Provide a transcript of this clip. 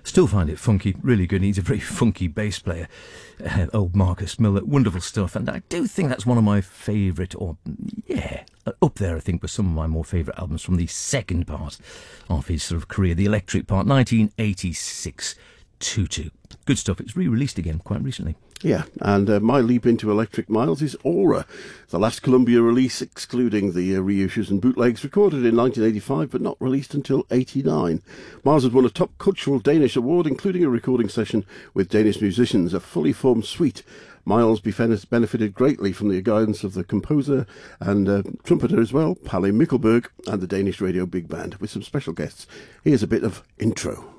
Still find it funky, really good. He's a very funky bass player. Old Marcus Miller, wonderful stuff. And I do think that's one of my favourite, up there, I think, with some of my more favourite albums from the second part of his sort of career, the electric part, 1986 Tutu. Good stuff. It's re-released again quite recently. Yeah, and my leap into Electric Miles is Aura, the last Columbia release, excluding the reissues and bootlegs, recorded in 1985 but not released until 89. Miles had won a top cultural Danish award, including a recording session with Danish musicians, a fully formed suite. Miles benefited greatly from the guidance of the composer and trumpeter as well, Palle Mikkelberg, and the Danish Radio Big Band, with some special guests. Here's a bit of intro.